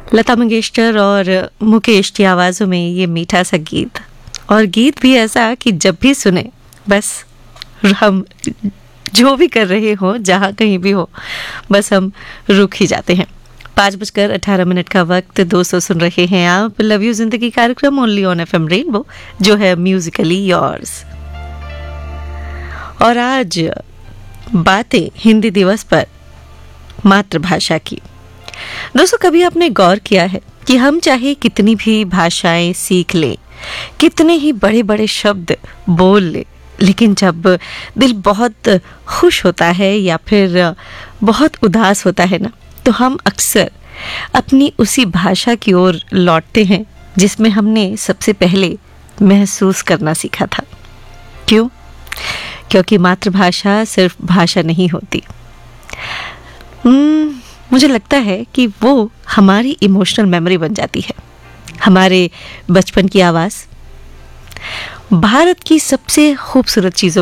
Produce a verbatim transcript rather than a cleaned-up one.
लता मंगेशकर और मुकेश की आवाज़ों में ये मीठा सा गीत, और गीत भी ऐसा कि जब भी सुने बस हम जो भी कर रहे हो, जहाँ कहीं भी हो, बस हम रुक ही जाते हैं। पाँच बजकर अठारह मिनट का वक्त। दोस्तों सुन रहे हैं आप लव यू जिंदगी कार्यक्रम only on F M rainbow, जो है म्यूजिकली योर्स। और आज बातें हिंदी दिवस पर मातृभाषा की। दोस्तों, कभी आपने गौर किया है कि हम चाहे कितनी भी भाषाएं सीख लें, कितने ही बड़े बड़े शब्द बोल ले, लेकिन जब दिल बहुत खुश होता है या फिर बहुत उदास होता है ना, तो हम अक्सर अपनी उसी भाषा की ओर लौटते हैं जिसमें हमने सबसे पहले महसूस करना सीखा था। क्यों? क्योंकि मातृभाषा सिर्फ भाषा नहीं होती। hmm, मुझे लगता है कि वो हमारी इमोशनल मेमोरी बन जाती है। हमारे बचपन की आवाज़, भारत की सबसे खूबसूरत चीज़ों